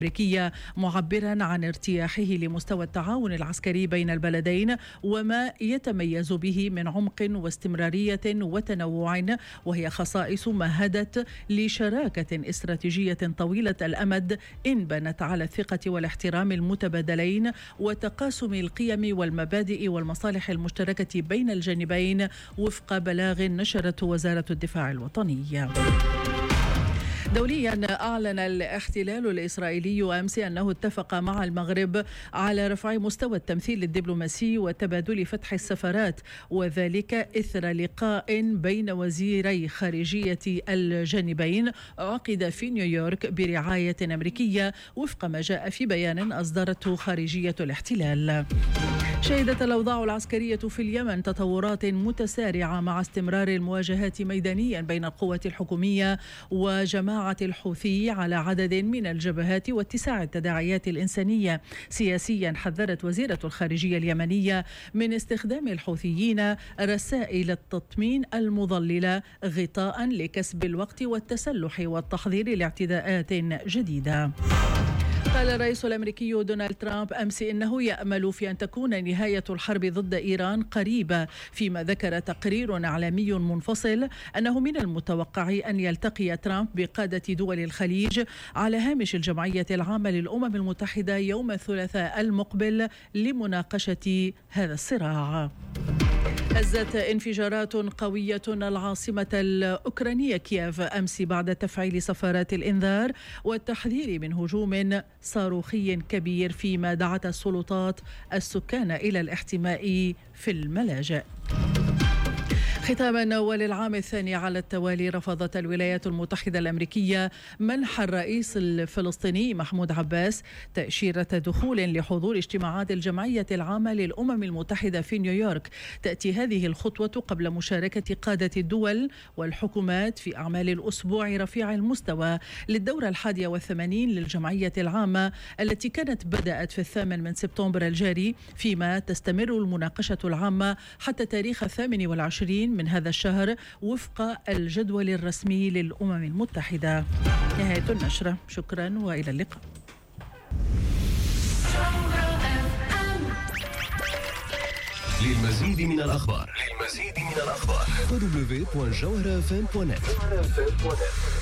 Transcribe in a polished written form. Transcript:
الأمريكية، معبرا عن ارتياحه لمستوى التعاون العسكري بين البلدين وما يتميز به من عمق واستمرارية وتنوع، وهي خصائص مهدت لشراكة استراتيجية طويلة الأمد انبنت على الثقة والاحترام المتبادلين وتقاسم القيم والمبادئ والمصالح المشتركة بين الجانبين، وفق بلاغ نشرته وزارة الدفاع الوطنية. دوليا، أعلن الاحتلال الإسرائيلي أمس أنه اتفق مع المغرب على رفع مستوى التمثيل الدبلوماسي وتبادل فتح السفارات، وذلك إثر لقاء بين وزيري خارجية الجانبين عقد في نيويورك برعاية أمريكية، وفق ما جاء في بيان أصدرته خارجية الاحتلال. شهدت الأوضاع العسكرية في اليمن تطورات متسارعة مع استمرار المواجهات ميدانيا بين القوات الحكومية وجماعة الحوثي على عدد من الجبهات واتساع التداعيات الإنسانية. سياسيا، حذرت وزيرة الخارجية اليمنية من استخدام الحوثيين رسائل التطمين المضللة غطاء لكسب الوقت والتسلح والتحضير لاعتداءات جديدة. قال الرئيس الأمريكي دونالد ترامب أمس إنه يأمل في أن تكون نهاية الحرب ضد إيران قريبة، فيما ذكر تقرير إعلامي منفصل أنه من المتوقع أن يلتقي ترامب بقادة دول الخليج على هامش الجمعية العامة للأمم المتحدة يوم الثلاثاء المقبل لمناقشة هذا الصراع. هزت انفجارات قوية العاصمة الأوكرانية كييف أمس بعد تفعيل صفارات الإنذار والتحذير من هجوم صاروخي كبير، فيما دعت السلطات السكان إلى الاحتماء في الملاجئ. ختاما، وللعام الثاني على التوالي رفضت الولايات المتحدة الأمريكية منح الرئيس الفلسطيني محمود عباس تأشيرة دخول لحضور اجتماعات الجمعية العامة للأمم المتحدة في نيويورك. تأتي هذه الخطوة قبل مشاركة قادة الدول والحكومات في أعمال الأسبوع رفيع المستوى للدورة 81 للجمعية العامة، التي كانت بدأت في 8 سبتمبر الجاري، فيما تستمر المناقشة العامة حتى تاريخ 28 من هذا الشهر وفق الجدول الرسمي للأمم المتحدة. نهاية النشرة، شكرا وإلى اللقاء. للمزيد من الأخبار www.jawharafm.net